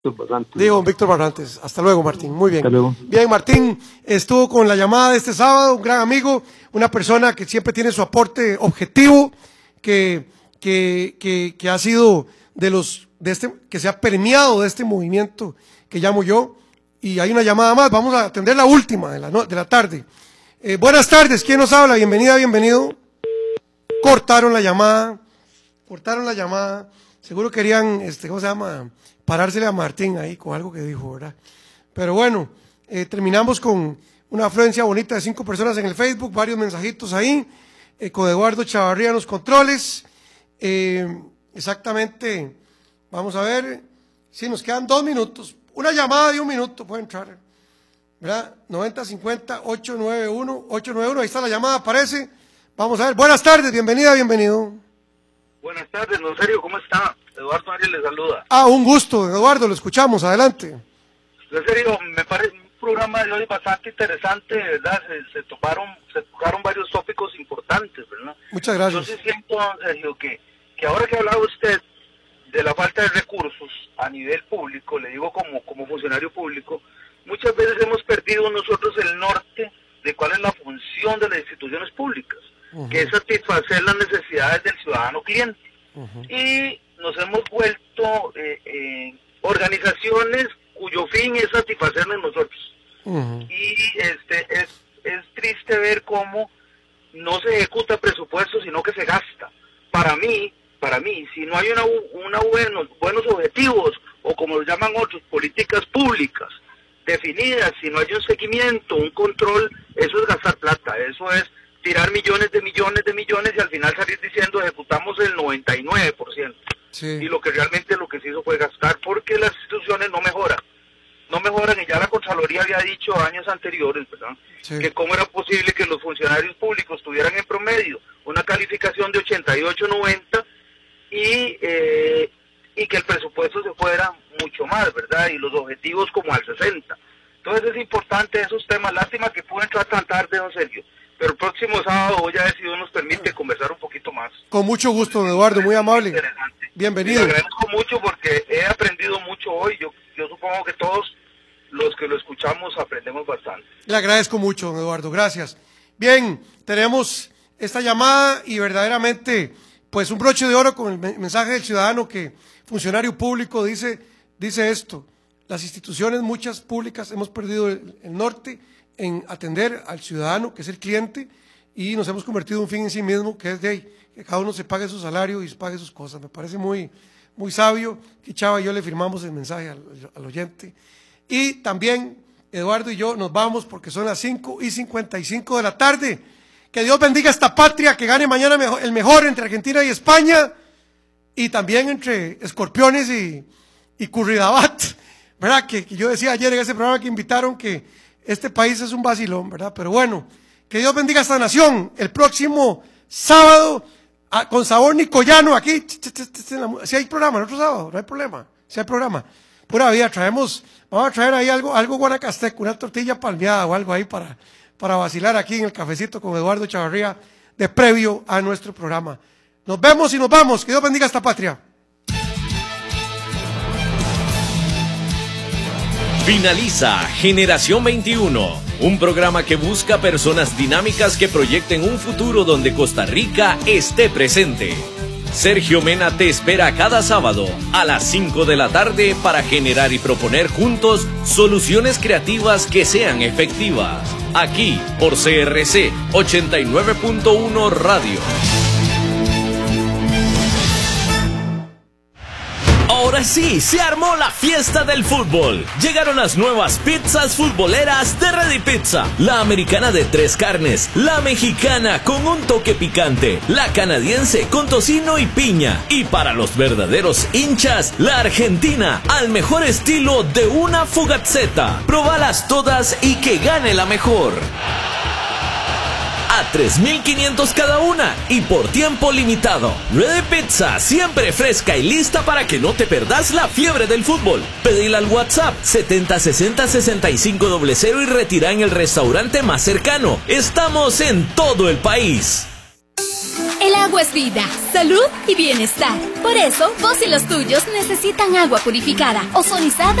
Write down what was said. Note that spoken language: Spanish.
Barrantes. Digo, Víctor Barrantes. Hasta luego, Martín. Muy bien. Hasta luego. Bien, Martín estuvo con la llamada de este sábado, un gran amigo, una persona que siempre tiene su aporte objetivo, que ha sido que se ha permeado de este movimiento que llamo yo. Y hay una llamada más, vamos a atender la última de la tarde. Buenas tardes, ¿quién nos habla? Bienvenida, bienvenido. Cortaron la llamada. Seguro querían, ¿cómo se llama? Parársele a Martín ahí con algo que dijo, ¿verdad? Pero bueno, terminamos con una afluencia bonita de 5 personas en el Facebook, varios mensajitos ahí, con Eduardo Chavarría en los controles. Exactamente, vamos a ver, sí, nos quedan 2 minutos. Una llamada de 1 minuto puede entrar, ¿verdad? 9050-891, ahí está la llamada, aparece. Vamos a ver, buenas tardes, bienvenida, bienvenido. Buenas tardes, don Sergio, ¿cómo está? Eduardo Arias le saluda. Un gusto, Eduardo, lo escuchamos, adelante. Don Sergio, me parece un programa de hoy bastante interesante, ¿verdad? Se tocaron varios tópicos importantes, ¿verdad? Muchas gracias. Yo sí siento, don Sergio, que ahora que hablaba usted de la falta de recursos a nivel público, le digo como funcionario público, muchas veces hemos perdido nosotros el norte de cuál es la función de las instituciones públicas, que es satisfacer las necesidades del ciudadano cliente. Y nos hemos vuelto organizaciones cuyo fin es satisfacernos nosotros. Y es triste ver cómo no se ejecuta presupuesto, sino que se gasta. Para mí, si no hay buenos objetivos, o como lo llaman otros, políticas públicas definidas, si no hay un seguimiento, un control, eso es gastar plata, eso es tirar millones y al final salir diciendo ejecutamos el 99%. Sí. Y lo que realmente lo que se hizo fue gastar, porque las instituciones no mejoran, y ya la Contraloría había dicho años anteriores, ¿verdad? Sí. Que cómo era posible que los funcionarios públicos tuvieran en promedio una calificación de 88-90 y que el presupuesto se fuera mucho más, ¿verdad? Y los objetivos como al 60. Entonces es importante esos temas. Lástima que pude entrar tan tarde, don Sergio, pero el próximo sábado voy a ver si Dios nos permite conversar un poquito más. Con mucho gusto, don Eduardo, muy amable. Bienvenido. Le agradezco mucho porque he aprendido mucho hoy. Yo supongo que todos los que lo escuchamos aprendemos bastante. Le agradezco mucho, don Eduardo, gracias. Bien, tenemos esta llamada y verdaderamente, pues un broche de oro con el mensaje del ciudadano que funcionario público dice esto: las instituciones, muchas públicas, hemos perdido el norte en atender al ciudadano, que es el cliente, y nos hemos convertido en un fin en sí mismo, que es que cada uno se pague su salario y se pague sus cosas. Me parece muy, muy sabio, que Chava y yo le firmamos el mensaje al oyente. Y también Eduardo y yo nos vamos porque son las 5:55 de la tarde. Que Dios bendiga esta patria, que gane mañana el mejor entre Argentina y España, y también entre Escorpiones y Curridabat, ¿verdad? Que yo decía ayer en ese programa que invitaron que este país es un vacilón, ¿verdad? Pero bueno, que Dios bendiga a esta nación. El próximo sábado, con sabor nicoyano, aquí, si hay programa, el otro sábado, no hay problema, si hay programa. Pura vida, vamos a traer ahí algo guanacasteco, una tortilla palmeada o algo ahí para vacilar aquí en el cafecito con Eduardo Chavarría, de previo a nuestro programa. Nos vemos y nos vamos, que Dios bendiga a esta patria. Finaliza Generación 21, un programa que busca personas dinámicas que proyecten un futuro donde Costa Rica esté presente. Sergio Mena te espera cada sábado a las 5 de la tarde para generar y proponer juntos soluciones creativas que sean efectivas. Aquí por CRC 89.1 Radio. Ahora sí, se armó la fiesta del fútbol. Llegaron las nuevas pizzas futboleras de Ready Pizza. La americana de 3 carnes, la mexicana con un toque picante, la canadiense con tocino y piña. Y para los verdaderos hinchas, la argentina al mejor estilo de una fugazzetta. Probalas todas y que gane la mejor. A 3.500 cada una y por tiempo limitado. Ready Pizza, siempre fresca y lista para que no te perdas la fiebre del fútbol. Pedila al WhatsApp 7060-6500 y retira en el restaurante más cercano. Estamos en todo el país. El agua es vida, salud y bienestar. Por eso, vos y los tuyos necesitan agua purificada, ozonizada